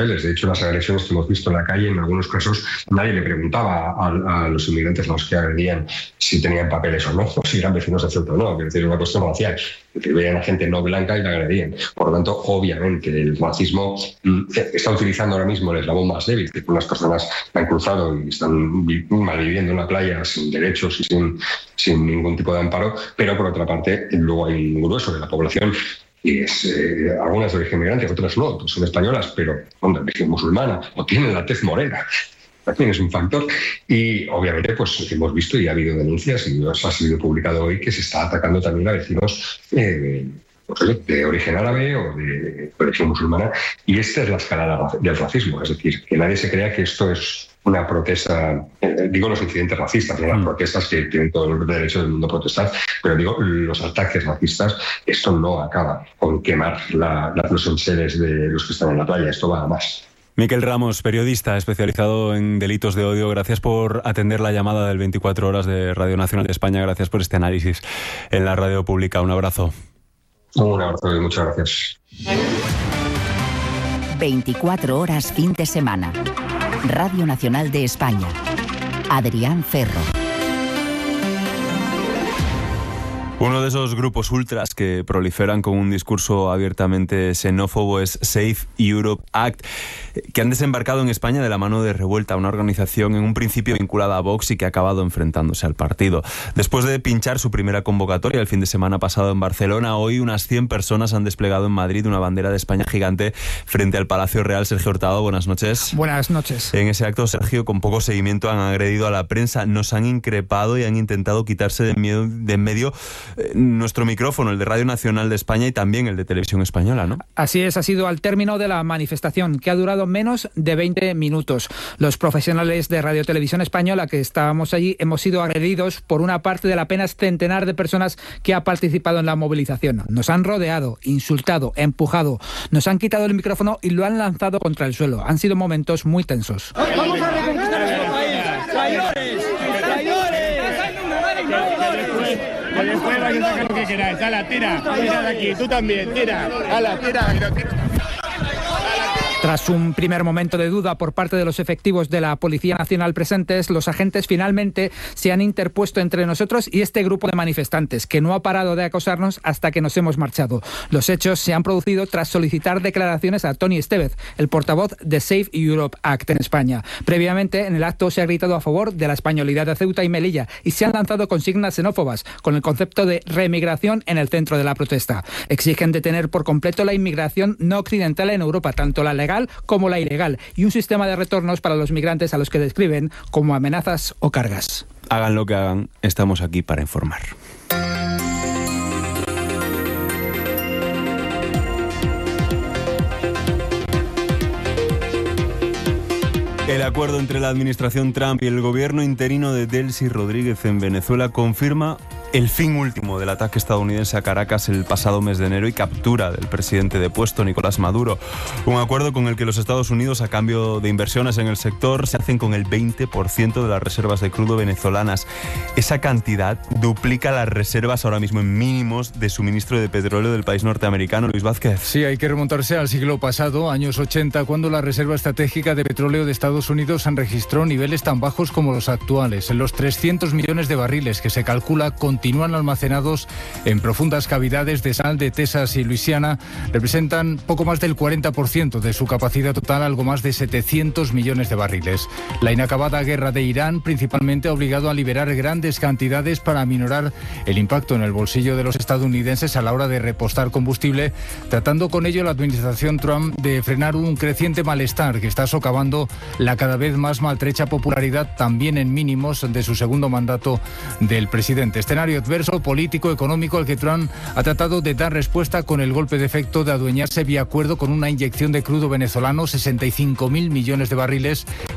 papeles. De hecho, las agresiones que hemos visto en la calle, en algunos casos, nadie le preguntaba a los inmigrantes a los que agredían si tenían papeles o no, o si eran vecinos de Ceuta o no, que es una cuestión racial. Que veían a gente no blanca y la agredían. Por lo tanto, obviamente, el racismo está utilizando ahora mismo el eslabón más débil, que unas personas han cruzado y están malviviendo en la playa sin derechos y sin ningún tipo de amparo, pero por otra parte, luego hay un grueso de la población y es algunas de origen migrante, otras no, otras son españolas, pero de origen musulmana o tienen la tez morena. También es un factor. Y obviamente pues hemos visto y ha habido denuncias y ha sido publicado hoy que se está atacando también a vecinos de origen árabe o de origen musulmana. Y esta es la escalada del racismo. Es decir, que nadie se crea que esto es una protesta, digo los incidentes racistas, no las protestas que tienen todo el derecho del mundo a protestar, pero digo los ataques racistas. Esto no acaba con quemar los enseres de los que están en la playa, esto va a más. Miquel Ramos, periodista especializado en delitos de odio, gracias por atender la llamada del 24 Horas de Radio Nacional de España, gracias por este análisis en la radio pública. Un abrazo. Un abrazo y muchas gracias. 24 Horas fin de semana. Radio Nacional de España. Adrián Ferro. Uno de esos grupos ultras que proliferan con un discurso abiertamente xenófobo es Save Europe Act, que han desembarcado en España de la mano de Revuelta, una organización en un principio vinculada a Vox y que ha acabado enfrentándose al partido. Después de pinchar su primera convocatoria el fin de semana pasado en Barcelona, hoy unas 100 personas han desplegado en Madrid una bandera de España gigante frente al Palacio Real. Sergio Hurtado, buenas noches. Buenas noches. En ese acto, Sergio, con poco seguimiento han agredido a la prensa, nos han increpado y han intentado quitarse de en medio nuestro micrófono, el de Radio Nacional de España y también el de Televisión Española, ¿no? Así es, ha sido al término de la manifestación, que ha durado menos de 20 minutos. Los profesionales de Radio Televisión Española que estábamos allí hemos sido agredidos por una parte del apenas centenar de personas que ha participado en la movilización. Nos han rodeado, insultado, empujado, nos han quitado el micrófono y lo han lanzado contra el suelo. Han sido momentos muy tensos. ¡Vamos a reconquistar nuestro país! ¡Traidores! ¡Traidores! Después vais a sacar lo que queráis. ¡Hala, tira! ¡Tira de aquí! ¡Tú también! ¡Tira! ¡Hala, tira! Tras un primer momento de duda por parte de los efectivos de la Policía Nacional presentes, los agentes finalmente se han interpuesto entre nosotros y este grupo de manifestantes, que no ha parado de acosarnos hasta que nos hemos marchado. Los hechos se han producido tras solicitar declaraciones a Toni Estevez, el portavoz de Save Europe Act en España. Previamente, en el acto se ha gritado a favor de la españolidad de Ceuta y Melilla y se han lanzado consignas xenófobas con el concepto de reemigración en el centro de la protesta. Exigen detener por completo la inmigración no occidental en Europa, tanto la legal como la ilegal, y un sistema de retornos para los migrantes a los que describen como amenazas o cargas. Hagan lo que hagan, estamos aquí para informar. El acuerdo entre la administración Trump y el gobierno interino de Delcy Rodríguez en Venezuela confirma el fin último del ataque estadounidense a Caracas el pasado mes de enero y captura del presidente depuesto Nicolás Maduro. Un acuerdo con el que los Estados Unidos, a cambio de inversiones en el sector, se hacen con el 20% de las reservas de crudo venezolanas. Esa cantidad duplica las reservas ahora mismo en mínimos de suministro de petróleo del país norteamericano. Luis Vázquez. Sí, hay que remontarse al siglo pasado, años 80, cuando la reserva estratégica de petróleo de Estados Unidos registró niveles tan bajos como los actuales. En los 300 millones de barriles que se calcula continúan almacenados en profundas cavidades de sal de Texas y Luisiana, representan poco más del 40% de su capacidad total, algo más de 700 millones de barriles. La inacabada guerra de Irán principalmente ha obligado a liberar grandes cantidades para aminorar el impacto en el bolsillo de los estadounidenses a la hora de repostar combustible, tratando con ello la administración Trump de frenar un creciente malestar que está socavando la cada vez más maltrecha popularidad, también en mínimos, de su segundo mandato del presidente. Escenario adverso, político, económico, al que Trump ha tratado de dar respuesta con el golpe de efecto de adueñarse vía acuerdo con una inyección de crudo venezolano, 65.000 millones de barriles,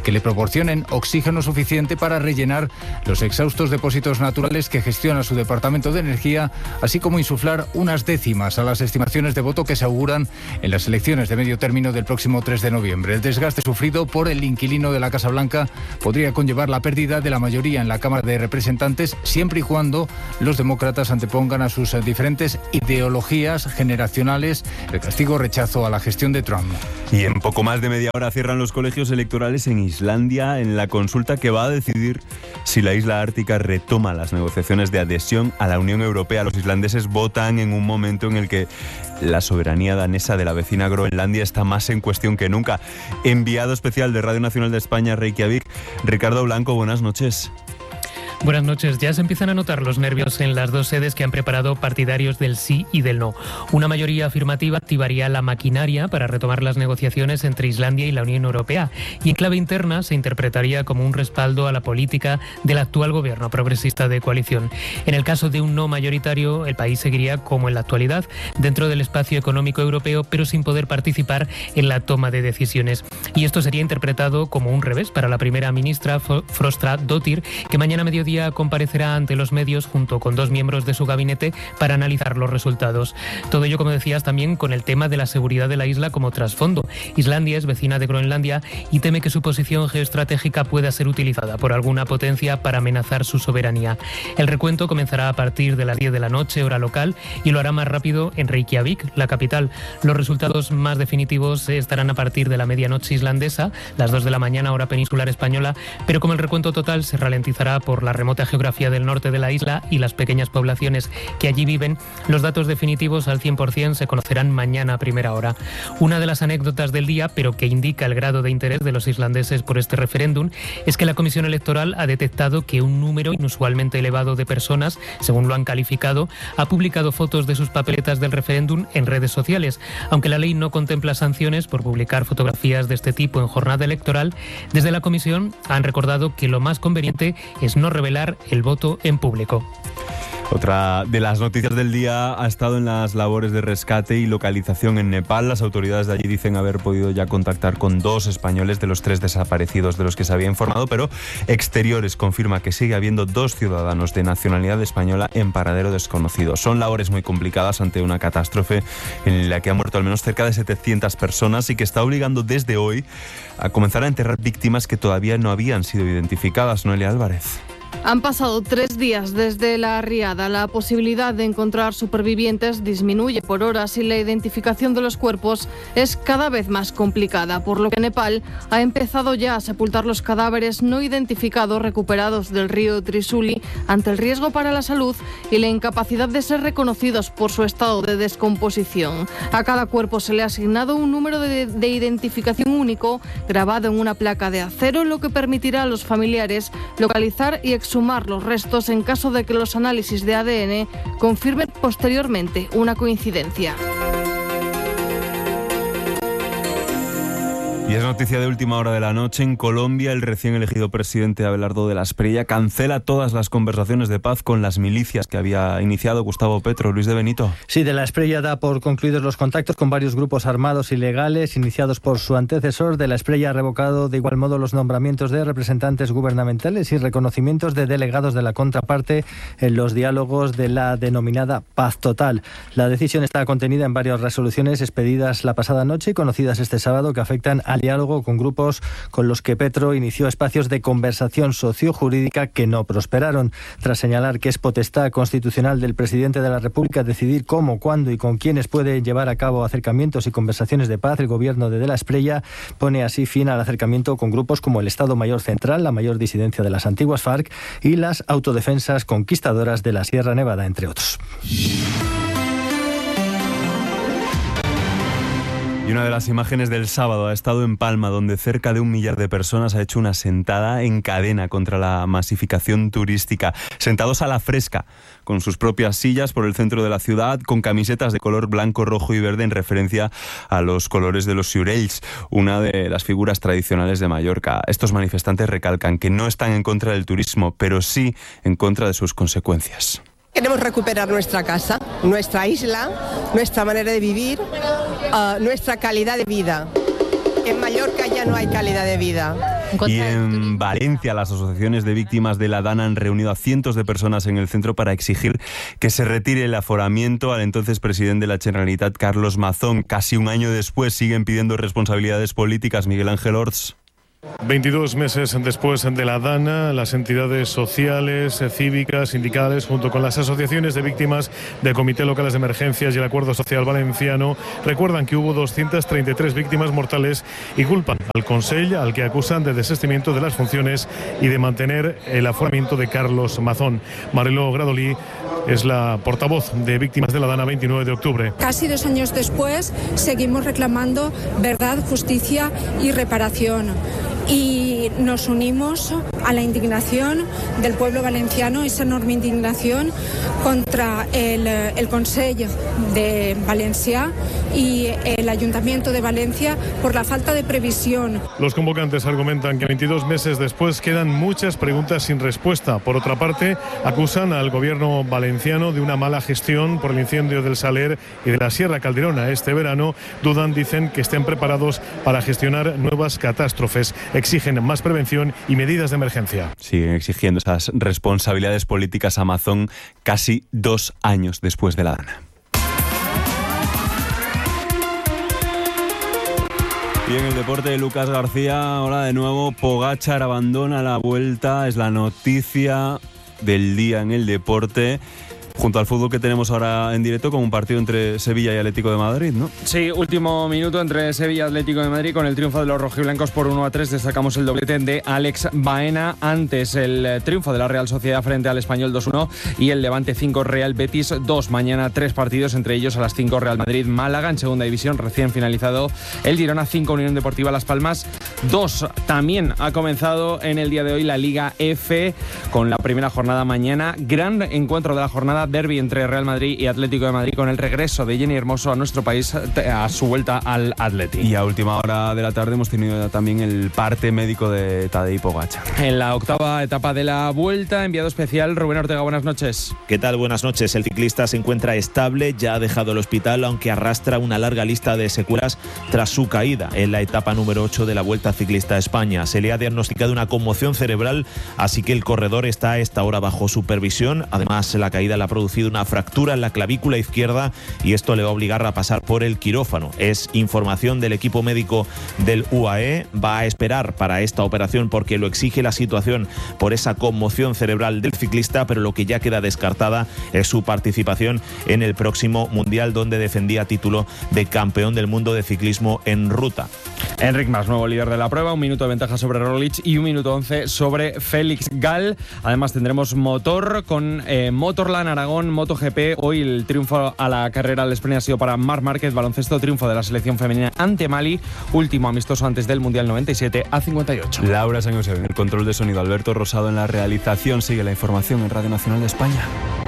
que le proporcionen oxígeno suficiente para rellenar los exhaustos depósitos naturales que gestiona su Departamento de Energía, así como insuflar unas décimas a las estimaciones de voto que se auguran en las elecciones de medio término del próximo 3 de noviembre. El desgaste sufrido por el inquilino de la Casa Blanca podría conllevar la pérdida de la mayoría en la Cámara de Representantes, siempre y cuando los demócratas antepongan a sus diferentes ideologías generacionales el castigo rechazo a la gestión de Trump. Y en poco más de media hora cierran los colegios electorales en Islandia en la consulta que va a decidir si la isla ártica retoma las negociaciones de adhesión a la Unión Europea. Los islandeses votan en un momento en el que la soberanía danesa de la vecina Groenlandia está más en cuestión que nunca. Enviado especial de Radio Nacional de España, Reykjavik, Ricardo Blanco, buenas noches. Buenas noches. Ya se empiezan a notar los nervios en las dos sedes que han preparado partidarios del sí y del no. Una mayoría afirmativa activaría la maquinaria para retomar las negociaciones entre Islandia y la Unión Europea, y en clave interna se interpretaría como un respaldo a la política del actual gobierno progresista de coalición. En el caso de un no mayoritario, el país seguiría como en la actualidad, dentro del espacio económico europeo, pero sin poder participar en la toma de decisiones. Y esto sería interpretado como un revés para la primera ministra Frostadóttir, que mañana a mediodía comparecerá ante los medios junto con 2 miembros de su gabinete para analizar los resultados. Todo ello, como decías, también con el tema de la seguridad de la isla como trasfondo. Islandia es vecina de Groenlandia y teme que su posición geoestratégica pueda ser utilizada por alguna potencia para amenazar su soberanía. El recuento comenzará a partir de las 10 de la noche, hora local, y lo hará más rápido en Reykjavik, la capital. Los resultados más definitivos estarán a partir de la medianoche islandesa, las 2 de la mañana, hora peninsular española, pero como el recuento total se ralentizará por la remota geografía del norte de la isla y las pequeñas poblaciones que allí viven, los datos definitivos al 100% se conocerán mañana a primera hora. Una de las anécdotas del día, pero que indica el grado de interés de los islandeses por este referéndum, es que la Comisión Electoral ha detectado que un número inusualmente elevado de personas, según lo han calificado, ha publicado fotos de sus papeletas del referéndum en redes sociales. Aunque la ley no contempla sanciones por publicar fotografías de este tipo en jornada electoral, desde la Comisión han recordado que lo más conveniente es no revelar el voto en público. Otra de las noticias del día ha estado en las labores de rescate y localización en Nepal. Las autoridades de allí dicen haber podido ya contactar con 2 españoles de los 3 desaparecidos de los que se había informado, pero Exteriores confirma que sigue habiendo 2 ciudadanos de nacionalidad española en paradero desconocido. Son labores muy complicadas ante una catástrofe en la que han muerto al menos cerca de 700 personas y que está obligando desde hoy a comenzar a enterrar víctimas que todavía no habían sido identificadas. Noelia Álvarez. Han pasado 3 días desde la riada. La posibilidad de encontrar supervivientes disminuye por horas y la identificación de los cuerpos es cada vez más complicada, por lo que Nepal ha empezado ya a sepultar los cadáveres no identificados recuperados del río Trisuli ante el riesgo para la salud y la incapacidad de ser reconocidos por su estado de descomposición. A cada cuerpo se le ha asignado un número de identificación único grabado en una placa de acero, lo que permitirá a los familiares localizar y exhumar los restos en caso de que los análisis de ADN confirmen posteriormente una coincidencia. Y es noticia de última hora de la noche. En Colombia, el recién elegido presidente Abelardo de la Espriella cancela todas las conversaciones de paz con las milicias que había iniciado Gustavo Petro. Luis de Benito. Sí, de la Espriella da por concluidos los contactos con varios grupos armados ilegales iniciados por su antecesor. De la Espriella ha revocado de igual modo los nombramientos de representantes gubernamentales y reconocimientos de delegados de la contraparte en los diálogos de la denominada paz total. La decisión está contenida en varias resoluciones expedidas la pasada noche y conocidas este sábado que afectan al diálogo con grupos con los que Petro inició espacios de conversación sociojurídica que no prosperaron. Tras señalar que es potestad constitucional del presidente de la República decidir cómo, cuándo y con quiénes puede llevar a cabo acercamientos y conversaciones de paz, el gobierno de la Espriella pone así fin al acercamiento con grupos como el Estado Mayor Central, la mayor disidencia de las antiguas FARC y las autodefensas conquistadoras de la Sierra Nevada, entre otros. Y una de las imágenes del sábado ha estado en Palma, donde cerca de 1 millar de personas ha hecho una sentada en cadena contra la masificación turística. Sentados a la fresca, con sus propias sillas por el centro de la ciudad, con camisetas de color blanco, rojo y verde en referencia a los colores de los Ciurells, una de las figuras tradicionales de Mallorca. Estos manifestantes recalcan que no están en contra del turismo, pero sí en contra de sus consecuencias. Queremos recuperar nuestra casa, nuestra isla, nuestra manera de vivir, nuestra calidad de vida. En Mallorca ya no hay calidad de vida. Y en Valencia, las asociaciones de víctimas de la Dana han reunido a cientos de personas en el centro para exigir que se retire el aforamiento al entonces presidente de la Generalitat, Carlos Mazón. Casi un año después siguen pidiendo responsabilidades políticas. Miguel Ángel Orts. 22 meses después de la Dana, las entidades sociales, cívicas, sindicales, junto con las asociaciones de víctimas del Comité Locales de Emergencias y el Acuerdo Social Valenciano, recuerdan que hubo 233 víctimas mortales y culpan al Consell, al que acusan de desistimiento de las funciones y de mantener el aforamiento de Carlos Mazón. Mariló Gradolí es la portavoz de víctimas de la Dana 29 de octubre. Casi 2 años después seguimos reclamando verdad, justicia y reparación. Y nos unimos a la indignación del pueblo valenciano, esa enorme indignación contra el Consell de Valencia y el Ayuntamiento de Valencia por la falta de previsión. Los convocantes argumentan que 22 meses después quedan muchas preguntas sin respuesta. Por otra parte, acusan al gobierno valenciano de una mala gestión por el incendio del Saler y de la Sierra Calderona este verano. Dudan, dicen, que estén preparados para gestionar nuevas catástrofes. Exigen más prevención y medidas de emergencia. Siguen exigiendo esas responsabilidades políticas a Amazon casi 2 años después de la Dana. Y en el deporte de Lucas García, ahora de nuevo, Pogačar abandona la Vuelta, es la noticia del día en el deporte. Junto al fútbol que tenemos ahora en directo, con un partido entre Sevilla y Atlético de Madrid, ¿no? Sí, último minuto entre Sevilla y Atlético de Madrid. Con el triunfo de los rojiblancos por 1-3, destacamos el doblete de Alex Baena. Antes, el triunfo de la Real Sociedad frente al Español 2-1 y el Levante 5, Real Betis 2. Mañana 3 partidos, entre ellos a las 5 Real Madrid-Málaga. En segunda división, recién finalizado el Girona 5, Unión Deportiva Las Palmas 2. También ha comenzado en el día de hoy la Liga F con la primera jornada mañana. Gran encuentro de la jornada, derbi entre Real Madrid y Atlético de Madrid, con el regreso de Jenny Hermoso a nuestro país a su vuelta al Atleti. Y a última hora de la tarde hemos tenido también el parte médico de Tadej Pogačar. En la octava etapa de la Vuelta, enviado especial Rubén Ortega, buenas noches. ¿Qué tal? Buenas noches. El ciclista se encuentra estable, ya ha dejado el hospital, aunque arrastra una larga lista de secuelas tras su caída en la etapa número 8 de la Vuelta Ciclista a España. Se le ha diagnosticado una conmoción cerebral, así que el corredor está a esta hora bajo supervisión. Además, la caída la ha producido una fractura en la clavícula izquierda y esto le va a obligar a pasar por el quirófano. Es información del equipo médico del UAE. Va a esperar para esta operación porque lo exige la situación por esa conmoción cerebral del ciclista, pero lo que ya queda descartada es su participación en el próximo Mundial, donde defendía título de campeón del mundo de ciclismo en ruta. Enric Mas, nuevo líder de la prueba, 1 minuto de ventaja sobre Roglic y 1 minuto 11 sobre Félix Gall. Además tendremos motor con Motorland Aragón, MotoGP. Hoy el triunfo a la carrera del sprint ha sido para Marc Márquez. Baloncesto, triunfo de la selección femenina ante Mali, último amistoso antes del Mundial 97 a 58. Laura San José en el control de sonido, Alberto Rosado en la realización. Sigue la información en Radio Nacional de España.